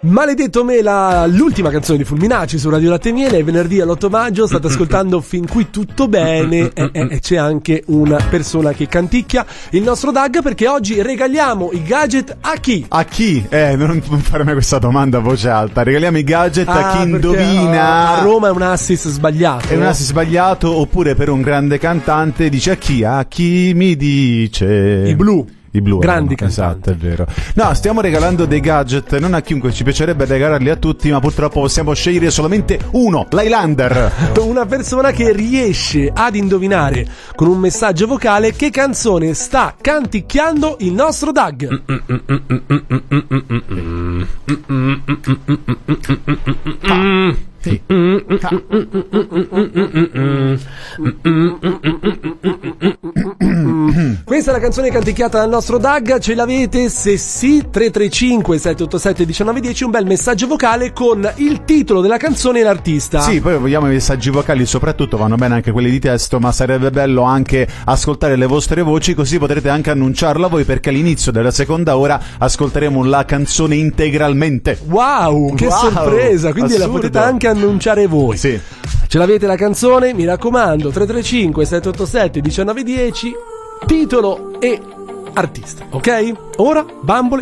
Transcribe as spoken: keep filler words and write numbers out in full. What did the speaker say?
Maledetto me, la, l'ultima canzone di Fulminacci su Radio Latte e Miele, venerdì all'otto maggio, state ascoltando Fin qui tutto bene e, e, e c'è anche una persona che canticchia il nostro D A G, perché oggi regaliamo i gadget a chi? A chi? Eh, non, non farmi questa domanda a voce alta. Regaliamo i gadget ah, a chi indovina. A Roma è un assist sbagliato. È un assist sbagliato, oppure per un grande cantante dice a chi? A chi mi dice? I Blu. I Blu, grandi no, cantanti. Esatto, è vero. No, stiamo regalando dei gadget non a chiunque, ci piacerebbe regalarli a tutti, ma purtroppo possiamo scegliere solamente uno, l'Highlander. Una persona che riesce ad indovinare con un messaggio vocale che canzone sta canticchiando il nostro D A G. Sì. Questa è la canzone canticchiata dal nostro D A G. Ce l'avete? Se sì, tre tre cinque sette otto sette uno nove uno zero, un bel messaggio vocale con il titolo della canzone e l'artista. Sì, poi vogliamo i messaggi vocali, soprattutto vanno bene anche quelli di testo, ma sarebbe bello anche ascoltare le vostre voci, così potrete anche annunciarla voi, perché all'inizio della seconda ora ascolteremo la canzone integralmente. Wow, che wow, sorpresa! Quindi assurdo. la potete anche annunciare voi. Sì. Ce l'avete la canzone? Mi raccomando, tre tre cinque sette otto sette uno nove uno zero, titolo e artista, ok? Ora, bambole,